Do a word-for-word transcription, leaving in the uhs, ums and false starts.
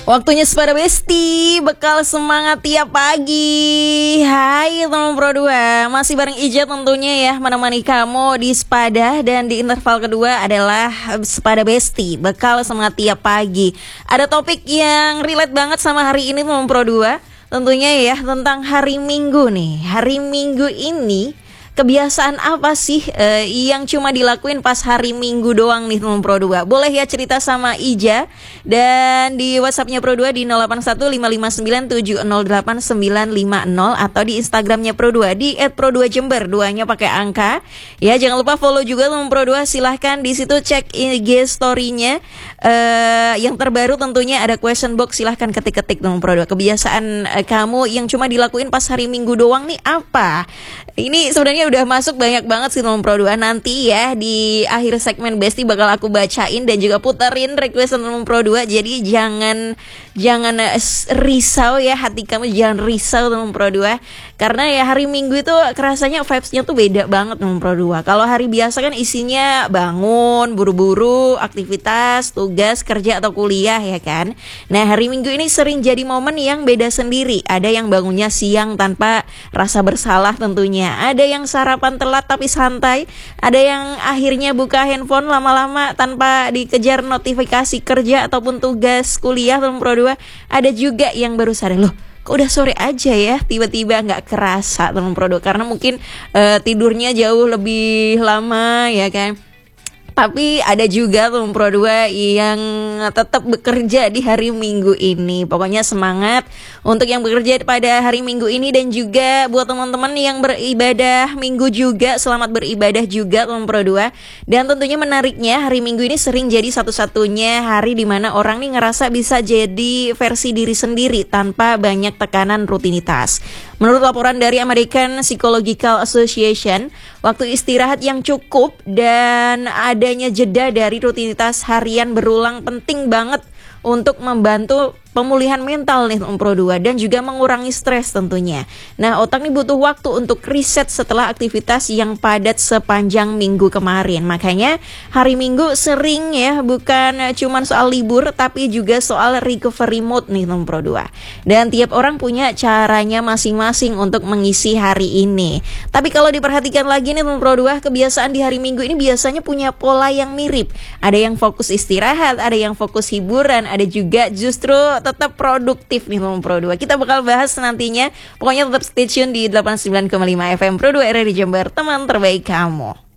Waktunya sepeda besti, bekal semangat tiap pagi. Hai teman Pro dua, masih bareng Ija tentunya ya, menemani kamu di sepada. Dan di interval kedua adalah sepada besti, bekal semangat tiap pagi. Ada topik yang relate banget sama hari ini teman Pro dua, tentunya ya tentang hari Minggu nih. Hari Minggu ini kebiasaan apa sih uh, yang cuma dilakuin pas hari Minggu doang nih teman Pro dua? Boleh ya cerita sama Ija. Dan di WhatsAppnya Pro dua di nol delapan satu lima lima sembilan tujuh nol delapan sembilan lima nol, atau di Instagramnya Pro dua di et pro dua jember, duanya pakai angka. Ya, jangan lupa follow juga teman Pro dua, silahkan di situ cek I G story-nya. Uh, yang terbaru tentunya ada question box, silahkan ketik-ketik teman Pro dua. Kebiasaan uh, kamu yang cuma dilakuin pas hari Minggu doang nih apa? Ini sebenarnya udah masuk banyak banget sih teman Pro dua. Nanti ya di akhir segmen Besti bakal aku bacain dan juga puterin request teman Pro dua. Jadi jangan jangan risau ya, hati kamu jangan risau teman Pro dua. Karena ya hari Minggu itu kerasanya vibes-nya tuh beda banget teman Pro dua. Kalau hari biasa kan isinya bangun, buru-buru, aktivitas, tugas, kerja atau kuliah ya kan. Nah, hari Minggu ini sering jadi momen yang beda sendiri. Ada yang bangunnya siang tanpa rasa bersalah tentunya. Ada yang sarapan telat tapi santai. Ada yang akhirnya buka handphone lama-lama tanpa dikejar notifikasi kerja ataupun tugas kuliah teman Pro dua. Ada juga yang baru sadar, loh kok udah sore aja ya, tiba-tiba nggak kerasa teman Pro dua, karena mungkin uh, tidurnya jauh lebih lama ya kan. Tapi ada juga teman Pro dua yang tetap bekerja di hari Minggu ini. Pokoknya semangat untuk yang bekerja pada hari Minggu ini. Dan juga buat teman-teman yang beribadah Minggu juga, selamat beribadah juga teman Pro dua. Dan tentunya menariknya hari Minggu ini sering jadi satu-satunya hari dimana orang nih ngerasa bisa jadi versi diri sendiri tanpa banyak tekanan rutinitas. Menurut laporan dari American Psychological Association, waktu istirahat yang cukup dan adanya jeda dari rutinitas harian berulang penting banget untuk membantu pemulihan mental nih Om Pro dua, dan juga mengurangi stres tentunya. Nah, otak nih butuh waktu untuk reset setelah aktivitas yang padat sepanjang minggu kemarin. Makanya hari Minggu sering ya bukan cuman soal libur, tapi juga soal recovery mode nih Om Pro dua. Dan tiap orang punya caranya masing-masing untuk mengisi hari ini. Tapi kalau diperhatikan lagi nih Om Pro dua, kebiasaan di hari Minggu ini biasanya punya pola yang mirip. Ada yang fokus istirahat, ada yang fokus hiburan, ada juga justru tetap produktif nih teman Pro dua. Kita bakal bahas nantinya. Pokoknya tetap stay tune di delapan puluh sembilan koma lima F M Pro dua R R I Jember, teman terbaik kamu.